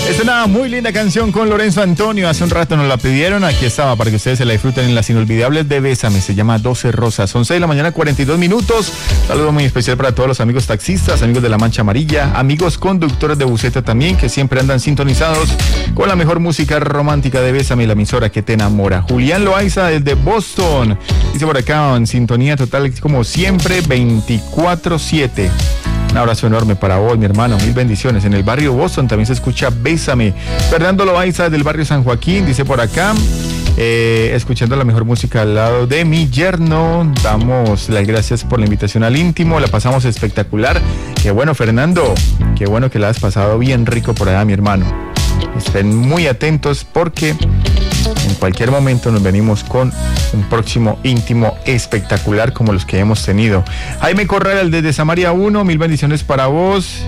Es una muy linda canción con Lorenzo Antonio. Hace un rato nos la pidieron. Aquí estaba para que ustedes se la disfruten en las inolvidables de Bésame. Se llama 12 Rosas. 11 de la mañana, 42 minutos. Saludo muy especial para todos los amigos taxistas, amigos de la Mancha Amarilla, amigos conductores de buseta también, que siempre andan sintonizados con la mejor música romántica de Bésame, la emisora que te enamora. Julián Loaiza desde Boston. Dice por acá, en sintonía total como siempre, 24/7. Un abrazo enorme para vos, mi hermano. Mil bendiciones. En el barrio Boston también se escucha Bésame. Fernando Loaiza del barrio San Joaquín dice por acá, escuchando la mejor música al lado de mi yerno. Damos las gracias por la invitación al íntimo. La pasamos espectacular. Qué bueno, Fernando. Qué bueno que la has pasado bien rico por allá, mi hermano. Estén muy atentos porque en cualquier momento nos venimos con un próximo íntimo espectacular como los que hemos tenido. Jaime Corral desde Samaria 1, mil bendiciones para vos.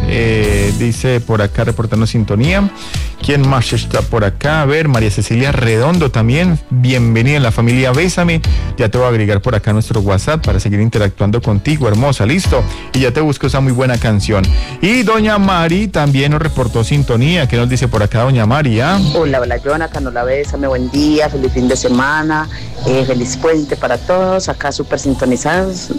Dice por acá reportando sintonía. ¿Quién más está por acá? A ver, María Cecilia Redondo también. Bienvenida en la familia Bésame. Ya te voy a agregar por acá nuestro WhatsApp para seguir interactuando contigo, hermosa. Listo. Y ya te busco esa muy buena canción. Y doña Mari también nos reportó sintonía. ¿Qué nos dice por acá doña Mari? Hola, Jonathan, hola Bésame, buen día, feliz fin de semana, feliz puente para todos. Acá súper sintonizados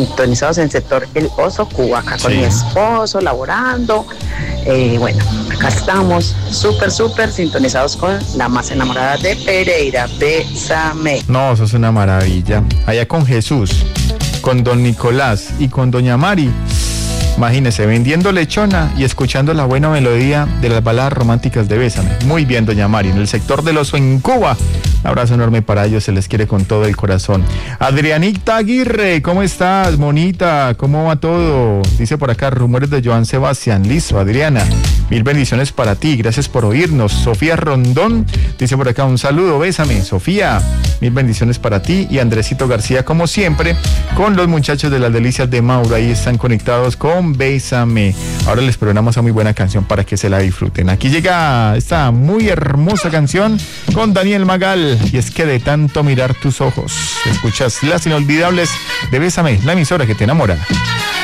en el sector El Oso, Cuba, acá con mi esposo, laborando. Bueno, acá estamos súper sintonizados con la más enamorada de Pereira, Bésame. No, eso es una maravilla. Allá con Jesús, con don Nicolás y con doña Mari. Imagínese, vendiendo lechona y escuchando la buena melodía de las baladas románticas de Bésame. Muy bien, doña Mari, en el sector del Oso en Cuba. Un abrazo enorme para ellos, se les quiere con todo el corazón. Adrianita Aguirre, ¿cómo estás, monita? ¿Cómo va todo? Dice por acá, rumores de Joan Sebastián. Listo, Adriana. Mil bendiciones para ti, gracias por oírnos. Sofía Rondón dice por acá, un saludo, Bésame. Sofía, mil bendiciones para ti. Y Andresito García, como siempre, con los muchachos de las delicias de Mauro. Ahí están conectados con Bésame. Ahora les programamos a muy buena canción para que se la disfruten. Aquí llega esta muy hermosa canción con Daniel Magal. Y es que de tanto mirar tus ojos, escuchas las inolvidables de Bésame, la emisora que te enamora.